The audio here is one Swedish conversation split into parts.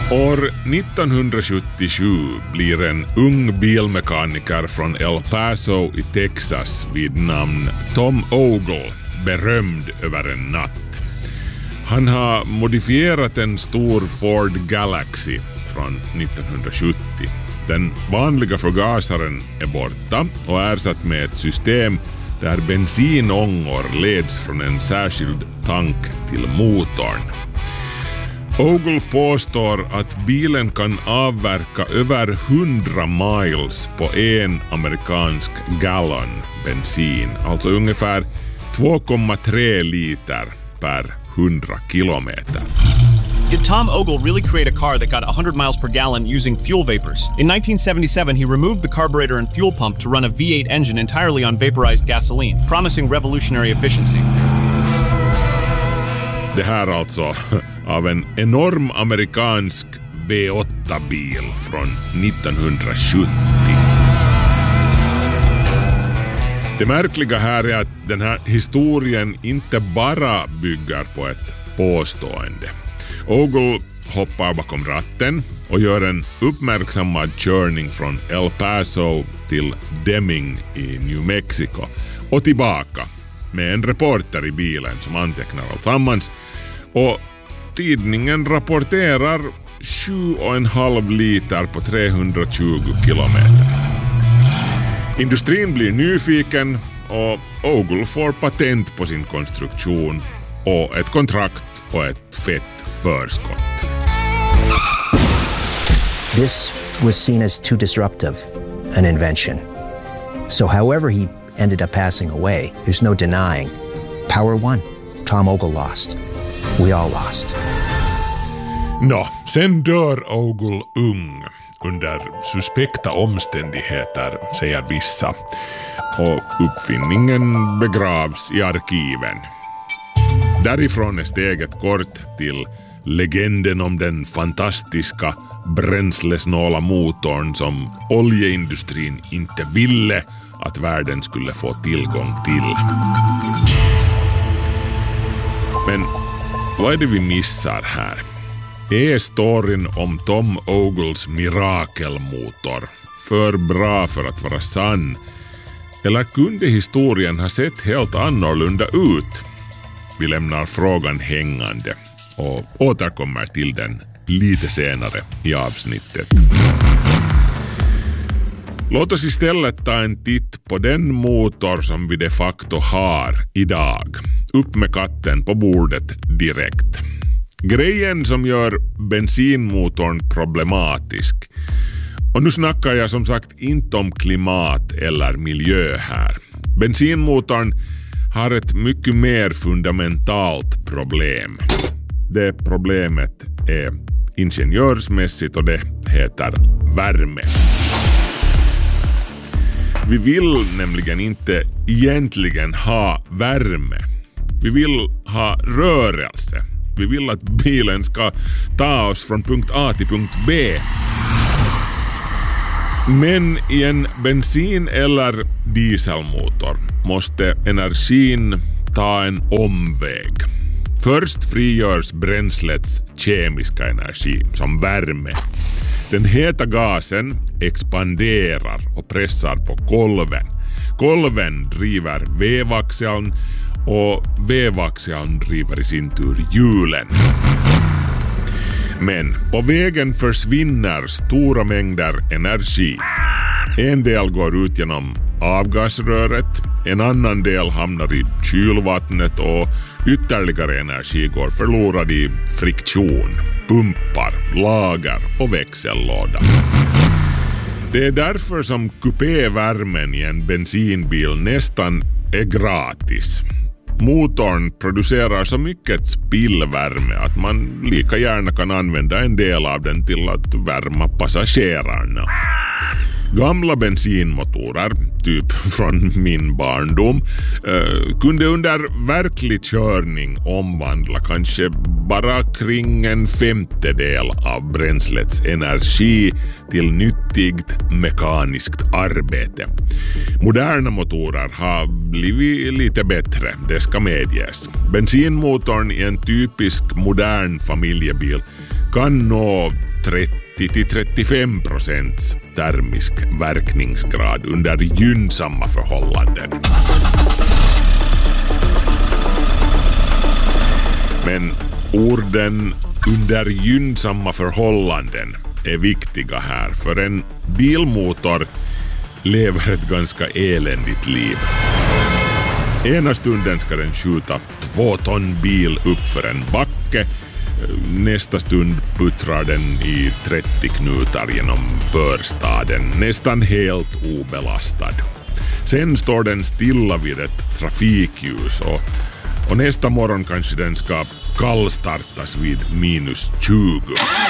År 1977 blir en ung bilmekaniker från El Paso i Texas vid namn Tom Ogle berömd över en natt. Han har modifierat en stor Ford Galaxy från 1970. Den vanliga förgasaren är borta och ersatt med ett system där bensinångor leds från en särskild tank till motorn. Ogle påstår att bilen kan avverka över 100 miles på en amerikansk gallon bensin, alltså ungefär 2,3 liter per 100 kilometer. Did Tom Ogle really create a car that got 100 miles per gallon using fuel vapors? In 1977, he removed the carburetor and fuel pump to run a V8 engine entirely on vaporized gasoline, promising revolutionary efficiency. Det här alltså av en enorm amerikansk V8-bil från 1970. Det märkliga här är att den här historien inte bara bygger på ett påstående. Ogle hoppar bakom ratten och gör en uppmärksammad körning från El Paso till Deming i New Mexico och tillbaka med en reporter i bilen som antecknar alltsammans, och tidningen rapporterar 7,5 liter på 320 kilometer. Industrin blir nyfiken och Ogle får patent på sin konstruktion och ett kontrakt och ett fett förskott. This was seen as too disruptive an invention. So however he ended up passing away, there's no denying. Power won. Tom Ogle lost. We all lost. Sen dör Ogle ung under suspekta omständigheter, säger vissa. Och uppfinningen begravs i arkiven. Därifrån är steget kort till legenden om den fantastiska bränslesnåla motorn som oljeindustrin inte ville att världen skulle få tillgång till. Men vad är det vi missar här? Är storyn om Tom Ogles mirakelmotor för bra för att vara sann? Eller kunde historien ha sett helt annorlunda ut? Vi lämnar frågan hängande och återkommer till den lite senare i avsnittet. Låt oss istället ta en titt på den motor som vi de facto har idag. Upp med katten på bordet direkt. Grejen som gör bensinmotorn problematisk. Och nu snackar jag som sagt inte om klimat eller miljö här. Bensinmotorn har ett mycket mer fundamentalt problem. Det problemet är ingenjörsmässigt och det heter värme. Vi vill nämligen inte egentligen ha värme. Vi vill ha rörelse. Vi vill att bilen ska ta oss från punkt A till punkt B. Men i en bensin- eller dieselmotor måste energin ta en omväg. Först frigörs bränslets kemiska energi som värme. Den heta gasen expanderar och pressar på kolven. Kolven driver vevaxeln och vevaxeln driver i sin tur hjulen. Men på vägen försvinner stora mängder energi. En del går ut genom avgasröret, en annan del hamnar i kylvattnet och ytterligare energi går förlorad i friktion, pumpar, lager och växellåda. Det är därför som kupévärmen i en bensinbil nästan är gratis. Motorn producerar så mycket spillvärme att man lika gärna kan använda en del av den till att värma passagerarna. Gamla bensinmotorer, typ från min barndom, kunde under verklig körning omvandla kanske bara kring 1/5 av bränslets energi till nyttigt mekaniskt arbete. Moderna motorer har blivit lite bättre, det ska medges. Bensinmotorn i en typisk modern familjebil kan nå 30-35% termisk verkningsgrad under gynnsamma förhållanden. Men orden under gynnsamma förhållanden är viktiga här, för en bilmotor lever ett ganska eländigt liv. Ena stunden ska den skjuta 2 ton bil upp för en backe. Nästa stund puttrar den i 30 knutar genom förstaden, nästan helt obelastad. Sen står den stilla vid ett trafikljus och nästa morgon kanske den ska kallstartas vid -20.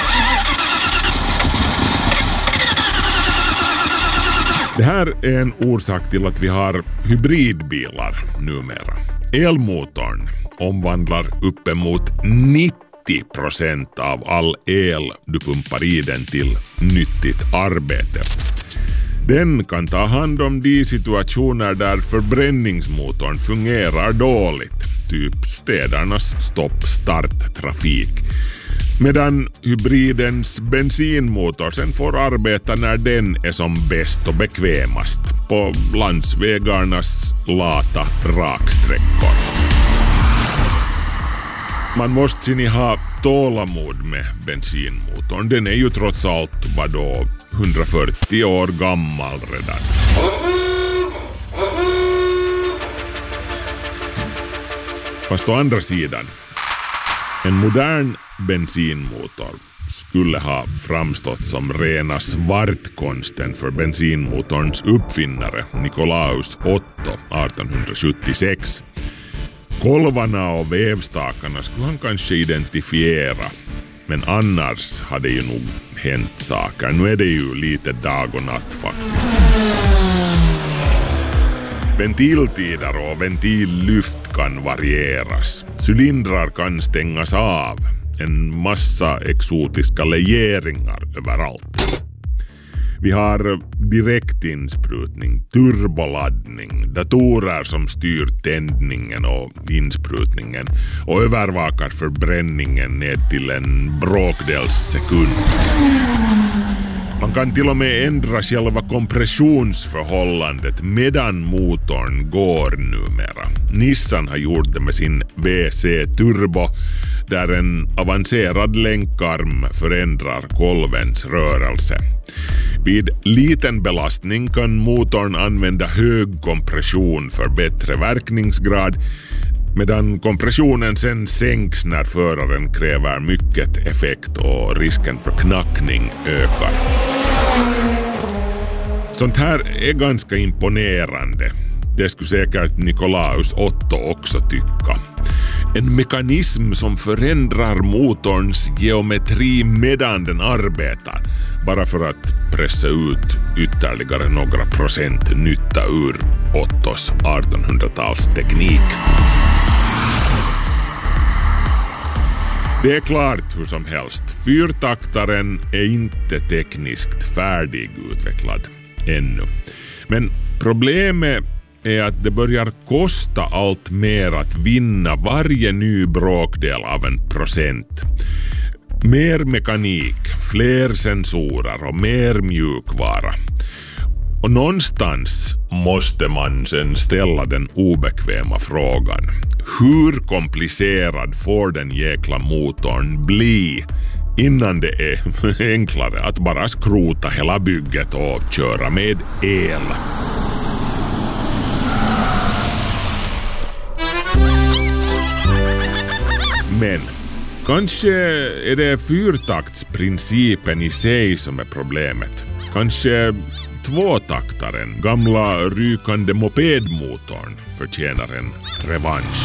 Det här är en orsak till att vi har hybridbilar numera. Elmotorn omvandlar uppemot 90% av all el du pumpar i den till nyttigt arbete. Den kan ta hand om de situationer där förbränningsmotorn fungerar dåligt, typ städernas stopp-start-trafik. Medan hybridens bensinmotor sen får arbeta när den är som bäst och bekvämast på landsvägarnas lata raksträckor. Man måste sin ha tålamod med bensinmotorn. Den är ju trots allt 140 år gammal redan. Fast å andra sidan, en modern bensinmotor skulle ha framstått som rena svartkonsten för bensinmotorns uppfinnare Nikolaus Otto 1876. Kolvarna och vävstakarna skulle han kanske identifiera, men annars hade ju nog hänt saker. Nu är det ju lite dag och natt faktiskt. Ventiltider och ventillyft kan varieras. Cylindrar kan stängas av. En massa exotiska legeringar överallt. Vi har direktinsprutning, turboladdning, datorer som styr tändningen och insprutningen och övervakar förbränningen ned till en bråkdels sekund. Man kan till och med ändra själva kompressionsförhållandet medan motorn går numera. Nissan har gjort det med sin VC Turbo, där en avancerad länkarm förändrar kolvens rörelse. Vid liten belastning kan motorn använda hög kompression för bättre verkningsgrad, medan kompressionen sen sänks när föraren kräver mycket effekt och risken för knackning ökar. Sånt här är ganska imponerande. Det skulle säkert Nikolaus Otto också tycka. En mekanism som förändrar motorns geometri medan den arbetar, bara för att pressa ut ytterligare några procent nytta ur Ottos 1800-talsteknik. Det är klart hur som helst, fyrtaktaren är inte tekniskt färdigutvecklad ännu. Men problemet är att det börjar kosta allt mer att vinna varje ny bråkdel av en procent. Mer mekanik, fler sensorer och mer mjukvara. Och någonstans måste man sen ställa den obekväma frågan. Hur komplicerad får den jäkla motorn bli innan det är enklare att bara skrota hela bygget och köra med el? Men kanske är det fyrtaktsprincipen i sig som är problemet. Kanske tvåtaktaren, gamla rykande mopedmotorn, förtjänar en revansch.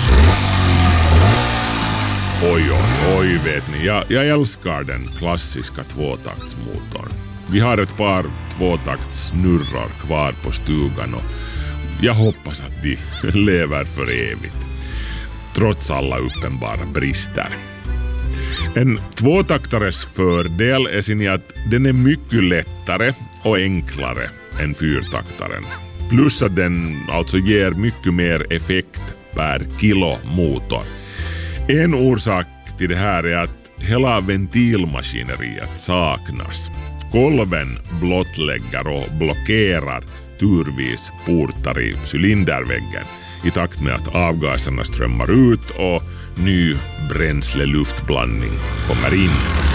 Oj, vet ni. Jag älskar den klassiska tvåtaktsmotorn. Vi har ett par tvåtaktssnurrar kvar på stugan och jag hoppas att de lever för evigt. Trots alla uppenbara brister. En tvåtaktares fördel är sin i att den är mycket lättare och enklare än fyrtaktaren. Plus att den alltså ger mycket mer effekt per kilo motor. En orsak till det här är att hela ventilmaskineriet saknas. Kolven blottlägger och blockerar turvis portar i cylinderväggen i takt med att avgaserna strömmar ut och ny bränsle-luftblandning kommer in.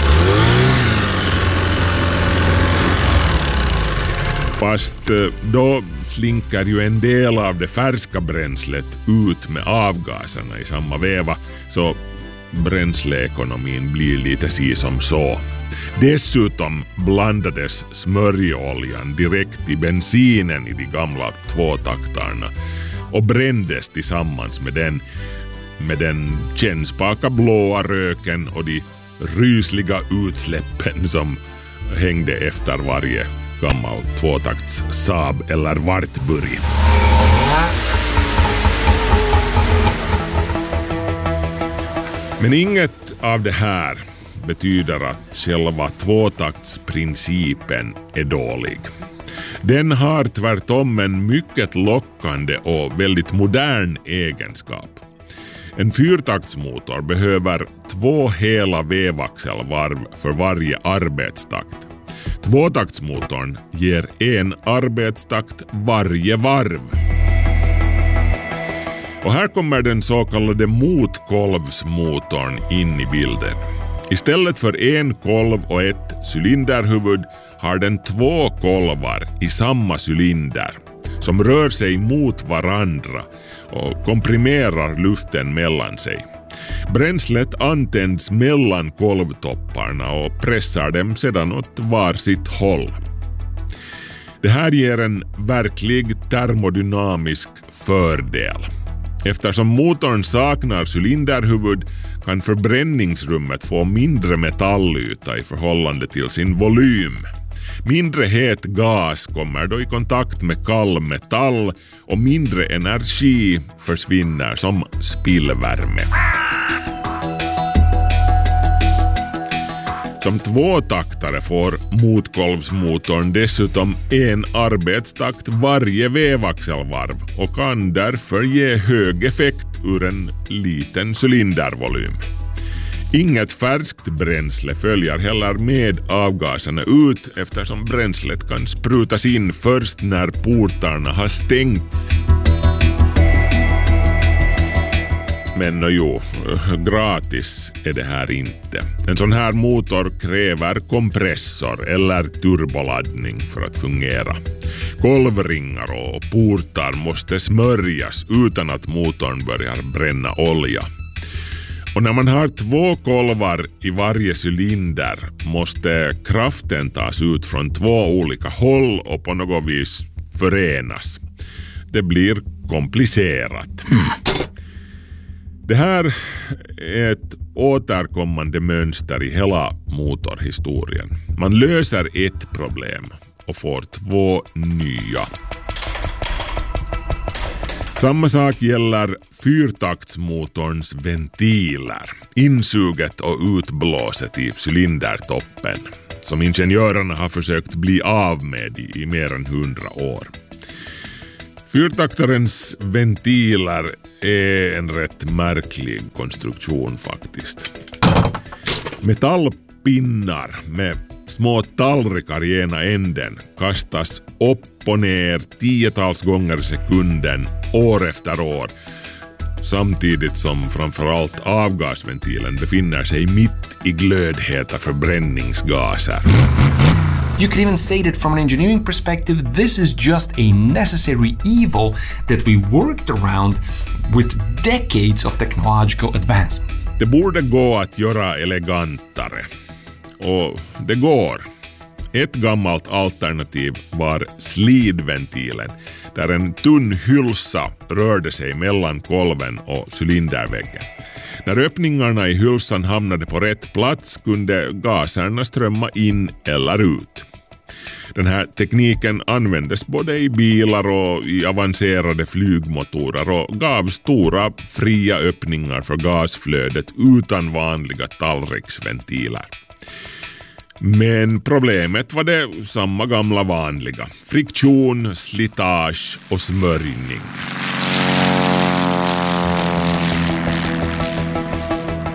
Fast då slinker ju en del av det färska bränslet ut med avgaserna i samma veva, så bränsleekonomin blir lite si som så. Dessutom blandades smörjoljan direkt i bensinen i de gamla tvåtaktarna och brändes tillsammans med den kännspaka blåa röken och de rysliga utsläppen som hängde efter varje gammal tvåtakts Saab eller Wartburg. Men inget av det här betyder att själva tvåtaktsprincipen är dålig. Den har tvärtom en mycket lockande och väldigt modern egenskap. En fyrtaktsmotor behöver 2 hela vevaxelvarv för varje arbetstakt. Tvåtaktsmotorn ger 1 arbetstakt varje varv. Och här kommer den så kallade motkolvsmotorn in i bilden. Istället för 1 kolv och 1 cylinderhuvud har den 2 kolvar i samma cylinder som rör sig mot varandra och komprimerar luften mellan sig. Bränslet antänds mellan kolvtopparna och pressar dem sedan åt var sitt håll. Det här ger en verklig termodynamisk fördel. Eftersom motorn saknar cylinderhuvud kan förbränningsrummet få mindre metallyta i förhållande till sin volym. Mindre het gas kommer då i kontakt med kall metall och mindre energi försvinner som spillvärme. Som tvåtaktare får motkolvsmotorn dessutom 1 arbetstakt varje vevaxelvarv och kan därför ge hög effekt ur en liten cylindervolym. Inget färskt bränsle följer heller med avgaserna ut eftersom bränslet kan sprutas in först när portarna har stängts. Men gratis är det här inte. En sån här motor kräver kompressor eller turboladdning för att fungera. Kolvringar och portar måste smörjas utan att motorn börjar bränna olja. Och när man har 2 kolvar i varje cylinder måste kraften tas ut från 2 olika håll och på något vis förenas. Det blir komplicerat. Det här är ett återkommande mönster i hela motorhistorien. Man löser ett problem och får 2 nya. Samma sak gäller fyrtaktsmotorns ventiler, insuget och utblåset i cylindertoppen, som ingenjörerna har försökt bli av med i mer än 100 år. Fyrtaktarens ventiler är en rätt märklig konstruktion faktiskt. Metallpinnar med små tallrikar i ena änden kastas upp och ner 10-tals gånger i sekunden år efter år, samtidigt som framförallt avgasventilen befinner sig mitt i glödheta förbränningsgaser. You could even say that from an engineering perspective, this is just a necessary evil that we worked around with decades of technological advancements. Det borde gå att göra elegantare. Och det går. Ett gammalt alternativ var slidventilen, där en tunn hylsa rörde sig mellan kolven och cylinderväggen. När öppningarna i hylsan hamnade på rätt plats kunde gaserna strömma in eller ut. Den här tekniken användes både i bilar och i avancerade flygmotorer och gav stora fria öppningar för gasflödet utan vanliga tallriksventiler. Men problemet var det samma gamla vanliga: friktion, slitage och smörjning.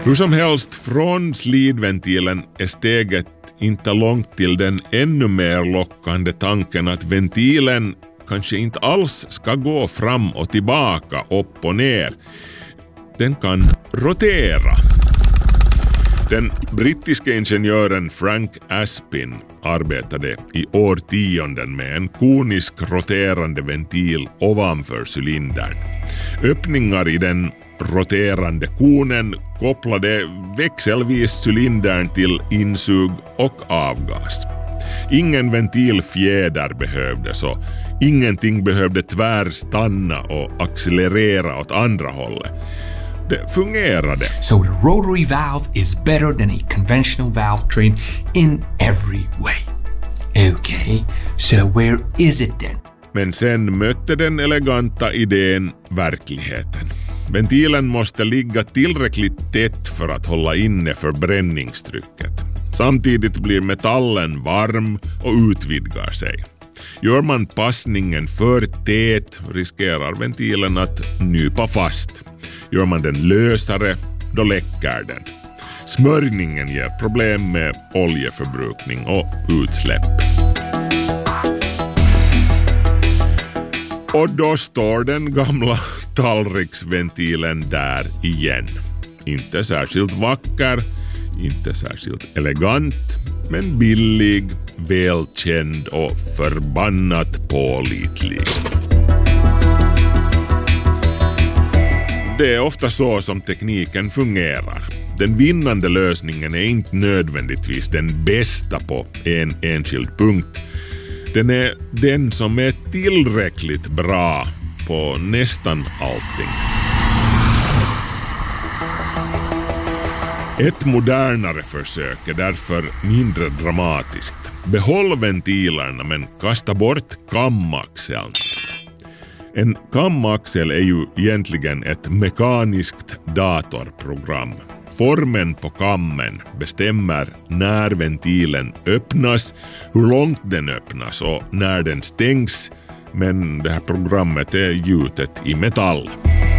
Hur som helst, från slidventilen är steget inte långt till den ännu mer lockande tanken att ventilen kanske inte alls ska gå fram och tillbaka, upp och ner. Den kan rotera. Den brittiska ingenjören Frank Aspin arbetade i årtionden med en konisk roterande ventil ovanför cylindern. Öppningar i den roterande konen kopplade växelvis cylindern till insug och avgas. Ingen ventilfjäder behövdes och ingenting behövde tvärstanna och accelerera åt andra hållet. Det fungerade. So the rotary valve is better than a conventional valve train in every way. Okay, so where is it then? Men sen mötte den eleganta idén verkligheten. Ventilen måste ligga tillräckligt tätt för att hålla inne förbränningstrycket. Samtidigt blir metallen varm och utvidgar sig. Gör man passningen för tät riskerar ventilen att nypa fast. Gör man den lösare, då läcker den. Smörjningen ger problem med oljeförbrukning och utsläpp. Och då står den gamla tallriksventilen där igen. Inte särskilt vacker, inte särskilt elegant, men billig, välkänd och förbannat pålitlig. Det är ofta så som tekniken fungerar. Den vinnande lösningen är inte nödvändigtvis den bästa på en enskild punkt. Den är den som är tillräckligt bra på nästan allting. Ett modernare försök är därför mindre dramatiskt. Behåll ventilerna men kasta bort kamaxeln. En kamaxel är ju egentligen ett mekaniskt datorprogram. Formen på kammen bestämmer när ventilen öppnas, hur långt den öppnas och när den stängs, men det här programmet är gjutet i metall.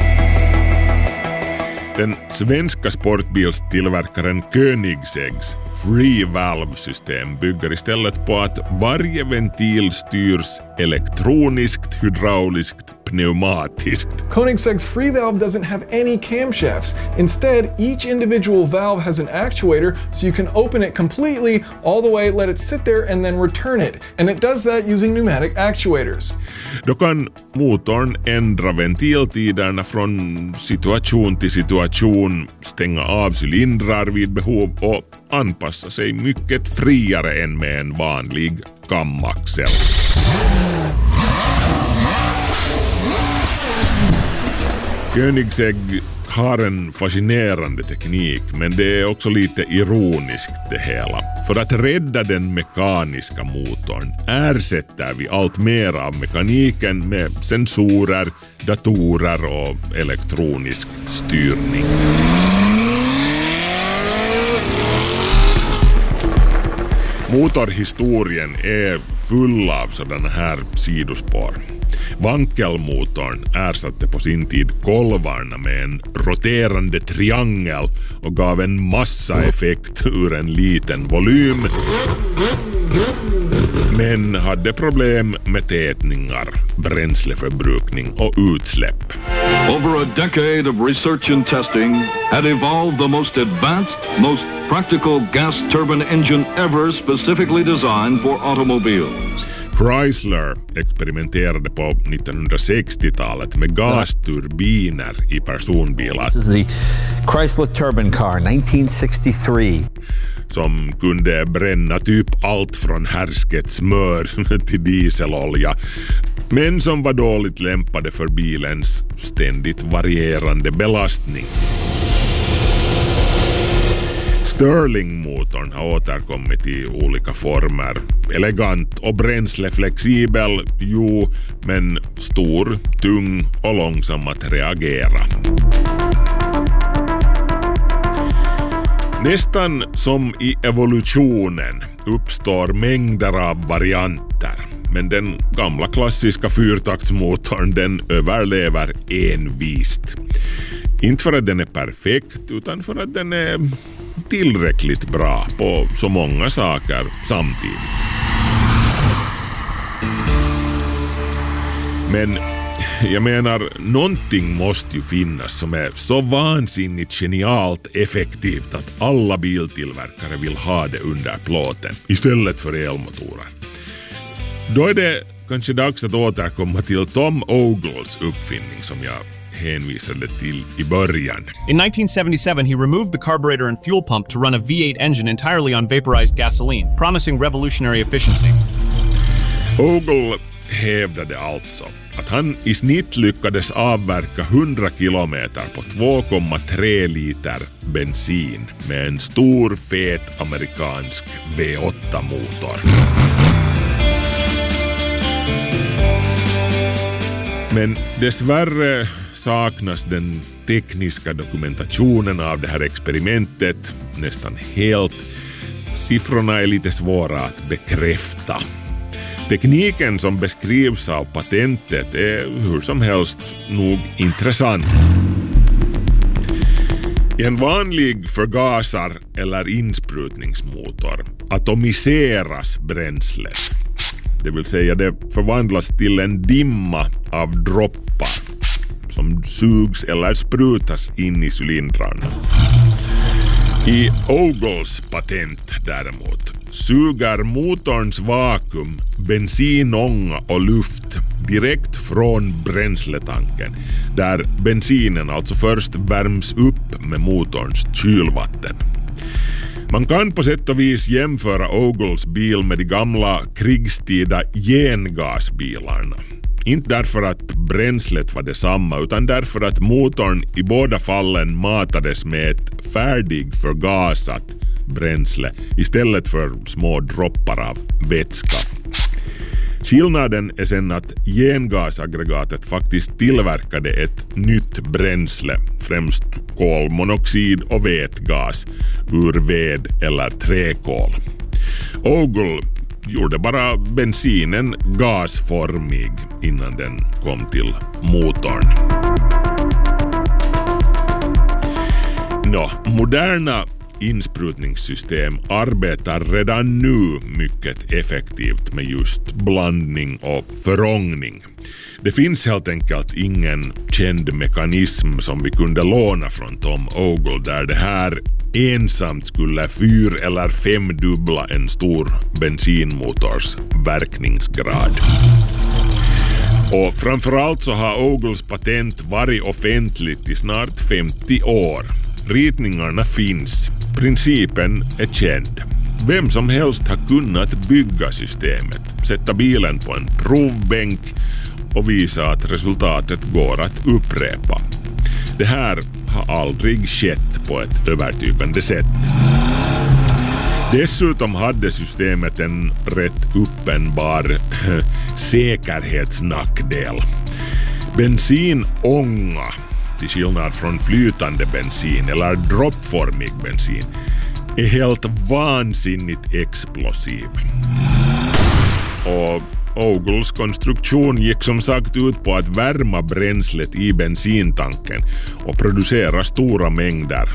Den svenska sportbilstillverkaren Koenigsegg's Free Valve-system bygger istället på att varje ventil styrs elektroniskt, hydrauliskt, pneumatiskt. Koenigsegg's free valve doesn't have any camshafts. Instead, each individual valve has an actuator, so you can open it completely, all the way, let it sit there, and then return it. And it does that using pneumatic actuators. Då kan motorn ändra ventiltiderna från situation till situation, stänga av cylindrar vid behov och anpassa sig mycket friare än med en vanlig kamaxel. Koenigsegg har en fascinerande teknik, men det är också lite ironiskt det hela. För att rädda den mekaniska motorn ersätter vi allt mer av mekaniken med sensorer, datorer och elektronisk styrning. Motorhistorien är full av sådana här sidospår. Vankelmotorn ersatte på sin tid kolvarna med en roterande triangel och gav en massa effekt ur en liten volym, men hade problem med tätningar, bränsleförbrukning och utsläpp. Over a decade of research and testing had evolved the most advanced, most practical gas turbine engine ever specifically designed for automobiles. Chrysler experimenterade på 1960-talet med gasturbiner i personbilar. This is the Chrysler Turbine Car, 1963. Som kunde bränna typ allt från härsket smör till dieselolja, men som var dåligt lämpade för bilens ständigt varierande belastning. Stirling-motorn har återkommit i olika former. Elegant och bränsleflexibel, jo, men stor, tung och långsam att reagera. Nästan som i evolutionen uppstår mängder av varianter. Men den gamla klassiska fyrtaktsmotorn, den överlever envist. Inte för att den är perfekt utan för att den är tillräckligt bra på så många saker samtidigt. Men jag menar, någonting måste ju finnas som är så vansinnigt genialt effektivt att alla biltillverkare vill ha det under plåten istället för elmotorer. Då är det kanske dags att återkomma till Tom Ogles uppfinning som jag hänvisade till i början. In 1977, he removed the carburetor and fuel pump to run a V8 engine entirely on vaporized gasoline, promising revolutionary efficiency. Ogle hävdade alltså att han i snitt lyckades avverka 100 kilometer på 2,3 liter bensin med en stor fet amerikansk V8-motor. Men dessvärre saknas den tekniska dokumentationen av det här experimentet nästan helt. Siffrorna är lite svåra att bekräfta. Tekniken som beskrivs av patentet är hur som helst nog intressant. I en vanlig förgasar- eller insprutningsmotor atomiseras bränslet. Det vill säga det förvandlas till en dimma av droppar som sugs eller sprutas in i cylindrarna. I Ogles patent däremot suger motorns vakuum, bensinånga och luft direkt från bränsletanken, där bensinen alltså först värms upp med motorns kylvatten. Man kan på sätt och vis jämföra Ogles bil med de gamla krigstida gengasbilarna. Inte därför att bränslet var detsamma utan därför att motorn i båda fallen matades med ett färdigförgasat bränsle istället för små droppar av vätska. Skillnaden är sen att gengasaggregatet faktiskt tillverkade ett nytt bränsle, främst kolmonoxid och vätgas ur ved eller träkol. Ogle gjorde bara bensinen gasformig innan den kom till motorn. Moderna insprutningssystem arbetar redan nu mycket effektivt med just blandning och förångning. Det finns helt enkelt ingen känd mekanism som vi kunde låna från Tom Ogle där det här ensamt skulle 4- eller 5-dubbla en stor bensinmotors verkningsgrad. Och framförallt så har Ogles patent varit offentligt i snart 50 år. Ritningarna finns. Principen är känd. Vem som helst har kunnat bygga systemet, sätta bilen på en provbänk och visa att resultatet går att upprepa. Det här har aldrig skett på ett övertygande sätt. Dessutom hade systemet en rätt uppenbar säkerhetsnackdel. Bensinånga, till skillnad från flytande bensin eller droppformig bensin, är helt vansinnigt explosiv. Och Ogles konstruktion gick som sagt ut på att värma bränslet i bensintanken och producera stora mängder